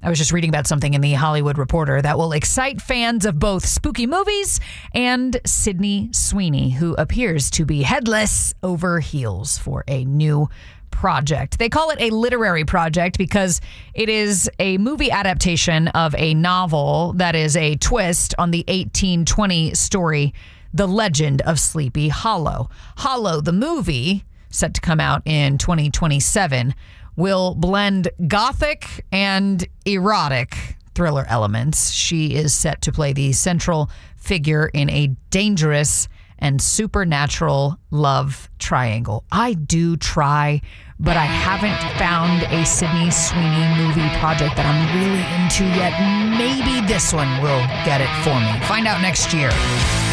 I was just reading about something in the Hollywood Reporter that will excite fans of both spooky movies and Sydney Sweeney, who appears to be headless over heels for a new project. They call it a literary project because it is a movie adaptation of a novel that is a twist on the 1820 story, The Legend of Sleepy Hollow. Hollow, the movie, set to come out in 2027, will blend gothic and erotic thriller elements. She is set to play the central figure in a dangerous and supernatural love triangle. I do try, but I haven't found a Sydney Sweeney movie project that I'm really into yet. Maybe this one will get it for me. Find out next year.